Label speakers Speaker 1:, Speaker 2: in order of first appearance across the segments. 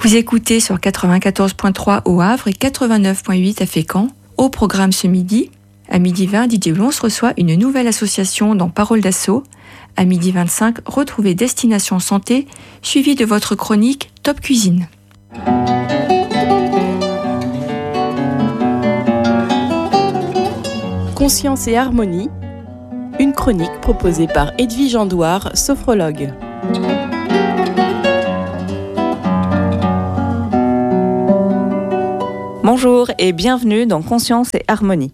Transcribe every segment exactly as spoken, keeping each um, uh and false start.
Speaker 1: Vous écoutez sur quatre-vingt-quatorze virgule trois au Havre et quatre-vingt-neuf virgule huit à Fécamp. Au programme ce midi, à midi vingt, Didier Blons reçoit une nouvelle association dans Parole d'Assaut. À midi vingt-cinq, retrouvez Destination Santé, suivi de votre chronique Top Cuisine.
Speaker 2: Conscience et harmonie, une chronique proposée par Edwige Andouard, sophrologue.
Speaker 3: Bonjour et bienvenue dans Conscience et harmonie.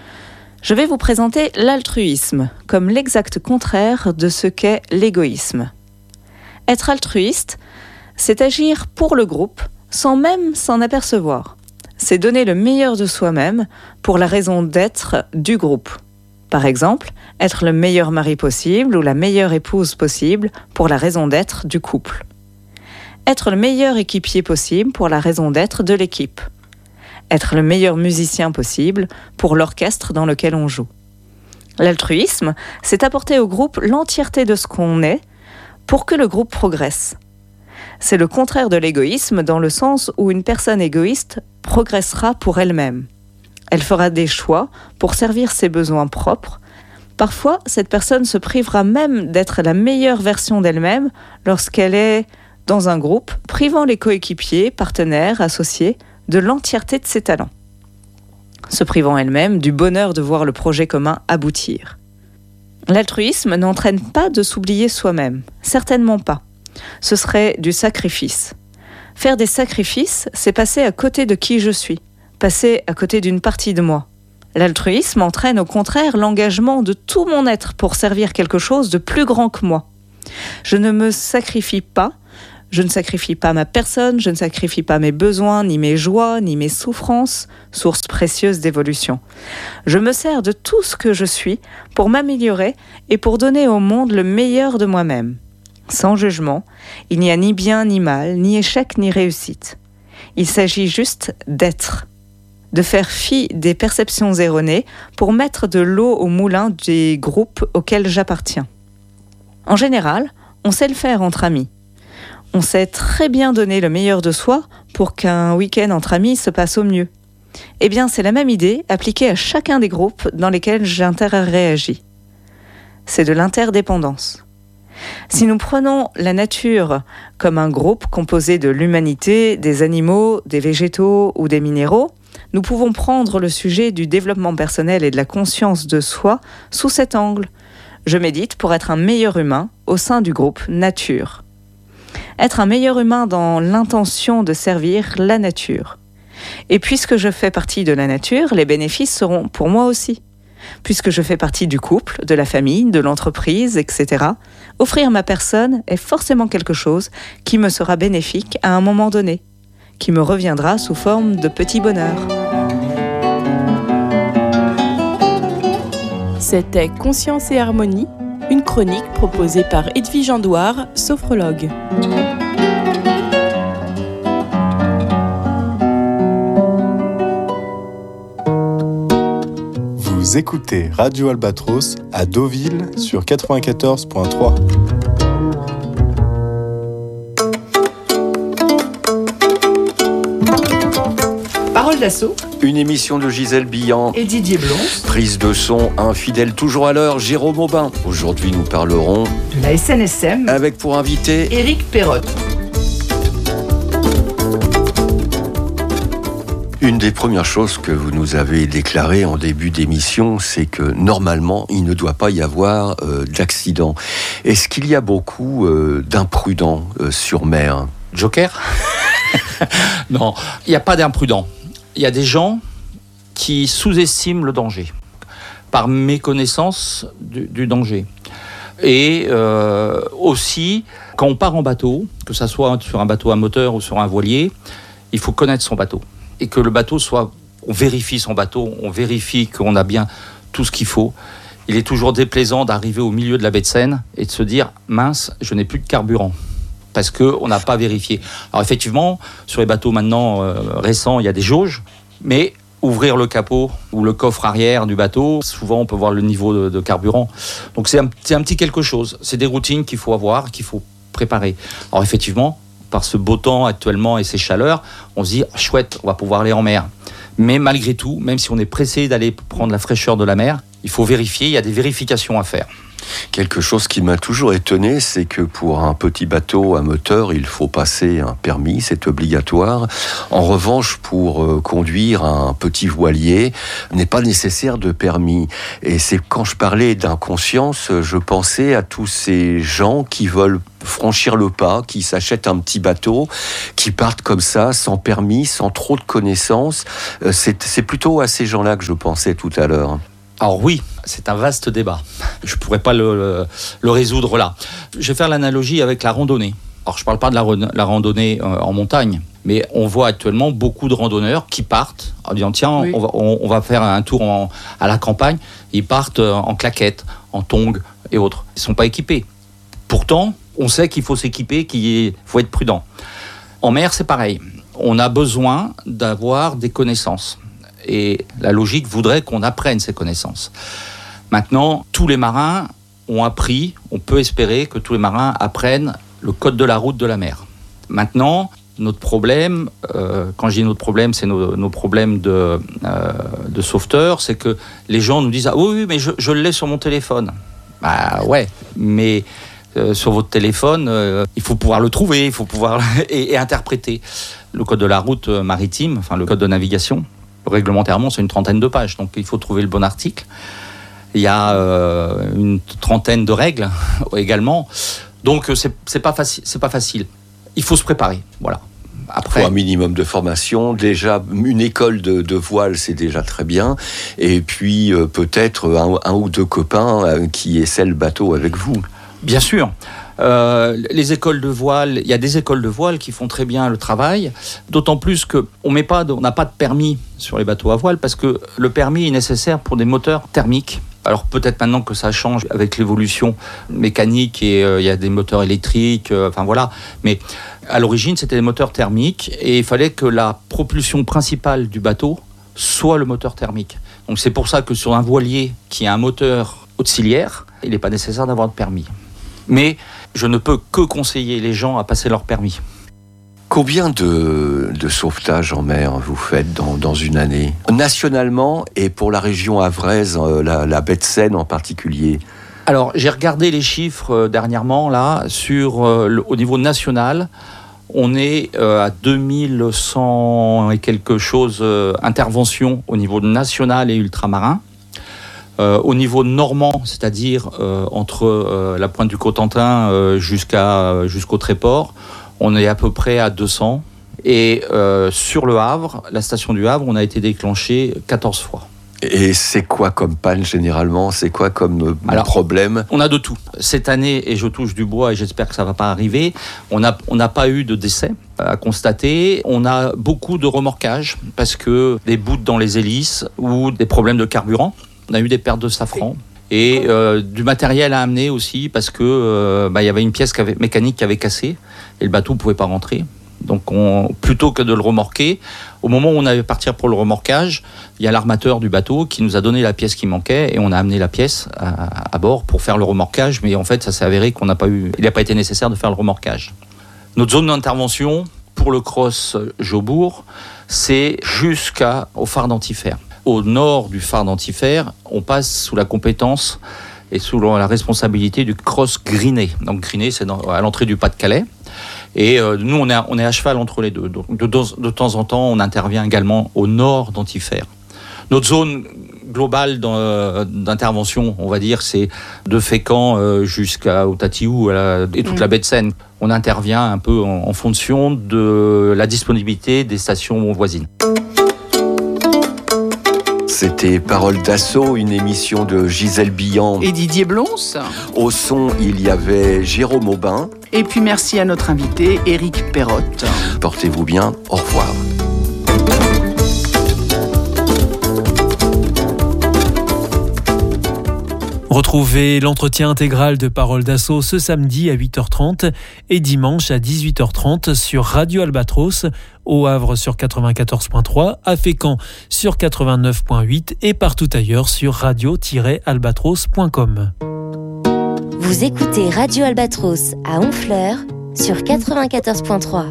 Speaker 3: Je vais vous présenter l'altruisme comme l'exact contraire de ce qu'est l'égoïsme. Être altruiste, c'est agir pour le groupe sans même s'en apercevoir. C'est donner le meilleur de soi-même pour la raison d'être du groupe. Par exemple, être le meilleur mari possible ou la meilleure épouse possible pour la raison d'être du couple. Être le meilleur équipier possible pour la raison d'être de l'équipe. Être le meilleur musicien possible pour l'orchestre dans lequel on joue. L'altruisme, c'est apporter au groupe l'entièreté de ce qu'on est pour que le groupe progresse. C'est le contraire de l'égoïsme dans le sens où une personne égoïste progressera pour elle-même. Elle fera des choix pour servir ses besoins propres. Parfois, cette personne se privera même d'être la meilleure version d'elle-même lorsqu'elle est dans un groupe, privant les coéquipiers, partenaires, associés de l'entièreté de ses talents, se privant elle-même du bonheur de voir le projet commun aboutir. L'altruisme n'entraîne pas de s'oublier soi-même, certainement pas. Ce serait du sacrifice. Faire des sacrifices, c'est passer à côté de qui je suis, passer à côté d'une partie de moi. L'altruisme entraîne au contraire l'engagement de tout mon être pour servir quelque chose de plus grand que moi. Je ne me sacrifie pas, Je ne sacrifie pas ma personne, je ne sacrifie pas mes besoins, ni mes joies, ni mes souffrances, source précieuse d'évolution. Je me sers de tout ce que je suis pour m'améliorer et pour donner au monde le meilleur de moi-même. Sans jugement, il n'y a ni bien ni mal, ni échec ni réussite. Il s'agit juste d'être, de faire fi des perceptions erronées pour mettre de l'eau au moulin des groupes auxquels j'appartiens. En général, on sait le faire entre amis. On sait très bien donner le meilleur de soi pour qu'un week-end entre amis se passe au mieux. Eh bien, c'est la même idée appliquée à chacun des groupes dans lesquels j'interréagis. C'est de l'interdépendance. Si nous prenons la nature comme un groupe composé de l'humanité, des animaux, des végétaux ou des minéraux, nous pouvons prendre le sujet du développement personnel et de la conscience de soi sous cet angle. Je médite pour être un meilleur humain au sein du groupe nature. Être un meilleur humain dans l'intention de servir la nature. Et puisque je fais partie de la nature, les bénéfices seront pour moi aussi. Puisque je fais partie du couple, de la famille, de l'entreprise, et cetera, offrir ma personne est forcément quelque chose qui me sera bénéfique à un moment donné, qui me reviendra sous forme de petits bonheurs.
Speaker 2: C'était Conscience et harmonie, une chronique proposée par Edwige Andouard, sophrologue.
Speaker 4: Vous écoutez Radio Albatros à Deauville sur quatre-vingt-quatorze virgule trois.
Speaker 5: Parole d'assaut.
Speaker 6: Une émission de Gisèle Billan
Speaker 5: et Didier Blons.
Speaker 6: Prise de son, un fidèle toujours à l'heure, Jérôme Aubin. Aujourd'hui, nous parlerons
Speaker 5: de la S N S M
Speaker 6: avec pour invité
Speaker 5: Éric Perrotte.
Speaker 6: Une des premières choses que vous nous avez déclarées en début d'émission, c'est que normalement, il ne doit pas y avoir euh, d'accident. Est-ce qu'il y a beaucoup euh, d'imprudents euh, sur mer ?
Speaker 7: Joker ? Non, il n'y a pas d'imprudents. Il y a des gens qui sous-estiment le danger par méconnaissance du, du danger. Et euh, aussi, quand on part en bateau, que ça soit sur un bateau à moteur ou sur un voilier, il faut connaître son bateau. Et que le bateau soit... On vérifie son bateau, on vérifie qu'on a bien tout ce qu'il faut. Il est toujours déplaisant d'arriver au milieu de la baie de Seine et de se dire « mince, je n'ai plus de carburant ». Parce qu'on n'a pas vérifié. Alors effectivement, sur les bateaux maintenant euh, récents, il y a des jauges, mais ouvrir le capot ou le coffre arrière du bateau, souvent on peut voir le niveau de, de carburant. Donc c'est un, c'est un petit quelque chose. C'est des routines qu'il faut avoir, qu'il faut préparer. Alors effectivement, par ce beau temps actuellement et ces chaleurs, on se dit ah, chouette, on va pouvoir aller en mer. Mais malgré tout, même si on est pressé d'aller prendre la fraîcheur de la mer, il faut vérifier, il y a des vérifications à faire.
Speaker 6: Quelque chose qui m'a toujours étonné, c'est que pour un petit bateau à moteur, il faut passer un permis, c'est obligatoire. En revanche, pour euh, conduire un petit voilier, n'est pas nécessaire de permis. Et c'est quand je parlais d'inconscience, je pensais à tous ces gens qui veulent franchir le pas, qui s'achètent un petit bateau, qui partent comme ça, sans permis, sans trop de connaissances. Euh, c'est, c'est plutôt à ces gens-là que je pensais tout à l'heure.
Speaker 7: Alors oui, c'est un vaste débat. Je ne pourrais pas le, le, le résoudre là. Je vais faire l'analogie avec la randonnée. Alors je ne parle pas de la, la randonnée euh, en montagne, mais on voit actuellement beaucoup de randonneurs qui partent en disant tiens, oui. on, va, on, on va faire un tour en, à la campagne. Ils partent en claquettes, en tongs et autres. Ils ne sont pas équipés. Pourtant, on sait qu'il faut s'équiper, qu'il faut être prudent. En mer, c'est pareil. On a besoin d'avoir des connaissances. Et la logique voudrait qu'on apprenne ces connaissances. Maintenant, tous les marins ont appris, on peut espérer que tous les marins apprennent le code de la route de la mer. Maintenant, notre problème, euh, quand je dis notre problème, c'est nos, nos problèmes de, euh, de sauveteurs, c'est que les gens nous disent « Ah oui, oui, mais je, je l'ai sur mon téléphone. » Bah ouais, mais euh, sur votre téléphone, euh, il faut pouvoir le trouver, il faut pouvoir et, et interpréter. Le code de la route maritime, enfin le code de navigation, réglementairement, c'est une trentaine de pages, donc il faut trouver le bon article. Il y a euh, une trentaine de règles également, donc c'est, c'est pas facile. C'est pas facile. Il faut se préparer, voilà. Après,
Speaker 6: il faut un minimum de formation. Déjà, une école de, de voile, c'est déjà très bien. Et puis euh, peut-être un, un ou deux copains euh, qui essaient le bateau avec vous.
Speaker 7: Bien sûr. Euh, les écoles de voile, il y a des écoles de voile qui font très bien le travail, d'autant plus qu'on met pas de, on n'a pas de permis sur les bateaux à voile parce que le permis est nécessaire pour des moteurs thermiques. Alors peut-être maintenant que ça change avec l'évolution mécanique et euh, il y a des moteurs électriques, euh, enfin voilà. Mais à l'origine, c'était des moteurs thermiques et il fallait que la propulsion principale du bateau soit le moteur thermique. Donc c'est pour ça que sur un voilier qui a un moteur auxiliaire, il n'est pas nécessaire d'avoir de permis. Mais je ne peux que conseiller les gens à passer leur permis.
Speaker 6: Combien de, de sauvetages en mer vous faites dans, dans une année ? Nationalement et pour la région havraise, la, la baie de Seine en particulier ?
Speaker 7: Alors, j'ai regardé les chiffres euh, dernièrement, là, sur, euh, le, au niveau national. On est euh, à deux mille cent et quelque chose euh, interventions au niveau national et ultramarin. Euh, au niveau normand, c'est-à-dire euh, entre euh, la pointe du Cotentin euh, jusqu'à, jusqu'au Tréport, on est à peu près à deux cents. Et euh, sur le Havre, la station du Havre, on a été déclenché quatorze fois.
Speaker 6: Et c'est quoi comme panne généralement ? C'est quoi comme euh, Alors, problème ?
Speaker 7: On a de tout. Cette année, et je touche du bois et j'espère que ça ne va pas arriver, on n'a on n'a pas eu de décès à constater. On a beaucoup de remorquages parce que des bouts dans les hélices ou des problèmes de carburant. On a eu des pertes de safran et euh, du matériel à amener aussi parce que euh, bah, y avait une pièce qui avait, mécanique qui avait cassé et le bateau ne pouvait pas rentrer. Donc on, plutôt que de le remorquer, au moment où on allait partir pour le remorquage, il y a l'armateur du bateau qui nous a donné la pièce qui manquait et on a amené la pièce à, à bord pour faire le remorquage. Mais en fait, ça s'est avéré qu'on n'a pas eu, il n'a pas été nécessaire de faire le remorquage. Notre zone d'intervention pour le cross Jobourg, c'est jusqu'au phare d'Antifer. Au nord du phare d'Antifer, on passe sous la compétence et sous la responsabilité du cross Griné. Donc Griné, c'est dans, à l'entrée du Pas-de-Calais. Et euh, nous, on est, on est à cheval entre les deux. Donc de, de, de temps en temps, on intervient également au nord d'Antifer. Notre zone globale d'intervention, on va dire, c'est de Fécamp euh, jusqu'à Tatiou et toute mmh. la baie de Seine. On intervient un peu en, en fonction de la disponibilité des stations voisines.
Speaker 6: C'était Parole d'Assaut, une émission de Gisèle Billan
Speaker 5: et Didier Blons.
Speaker 6: Au son, il y avait Jérôme Aubin.
Speaker 5: Et puis merci à notre invité, Éric Perrotte.
Speaker 6: Portez-vous bien, au revoir.
Speaker 8: Retrouvez l'entretien intégral de Parole d'Assaut ce samedi à huit heures trente et dimanche à dix-huit heures trente sur Radio Albatros, au Havre sur quatre-vingt-quatorze virgule trois, à Fécamp sur quatre-vingt-neuf virgule huit et partout ailleurs sur radio tiret albatros point com.
Speaker 9: Vous écoutez Radio Albatros à Honfleur sur quatre-vingt-quatorze point trois.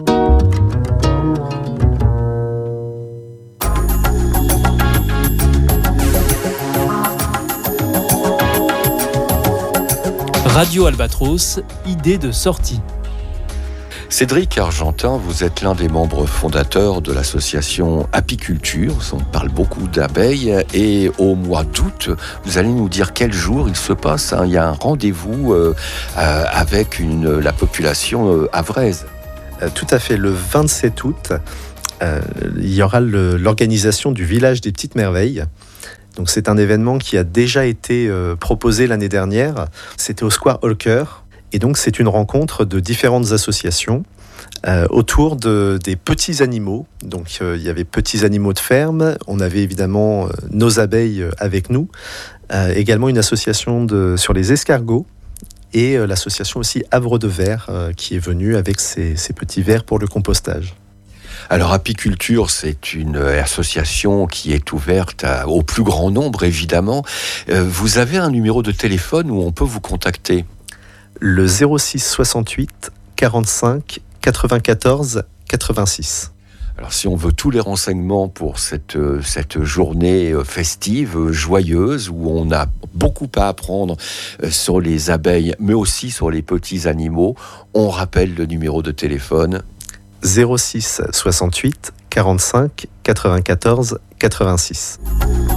Speaker 8: Radio Albatros, idée de sortie.
Speaker 6: Cédric Argentin, vous êtes l'un des membres fondateurs de l'association Apiculture. On parle beaucoup d'abeilles et au mois d'août, vous allez nous dire quel jour il se passe. Hein. Il y a un rendez-vous euh, euh, avec une, la population euh, havraise.
Speaker 10: Euh, tout à fait, le vingt-sept août, euh, il y aura le, l'organisation du Village des Petites Merveilles. Donc c'est un événement qui a déjà été euh, proposé l'année dernière. C'était au Square Holker. Et donc, c'est une rencontre de différentes associations euh, autour de, des petits animaux. Donc, euh, il y avait petits animaux de ferme. On avait évidemment euh, nos abeilles avec nous. Euh, également, une association de, sur les escargots. Et euh, l'association aussi Havre de Verre euh, qui est venue avec ses, ses petits verres pour le compostage.
Speaker 6: Alors, Apiculture, c'est une association qui est ouverte à, au plus grand nombre, évidemment. Euh, vous avez un numéro de téléphone où on peut vous contacter ?
Speaker 10: Le zéro six soixante-huit quarante-cinq quatre-vingt-quatorze quatre-vingt-six.
Speaker 6: Alors si on veut tous les renseignements pour cette, cette journée festive, joyeuse, où on a beaucoup à apprendre sur les abeilles, mais aussi sur les petits animaux, on rappelle le numéro de téléphone.
Speaker 10: zéro six soixante-huit quarante-cinq quatre-vingt-quatorze quatre-vingt-six.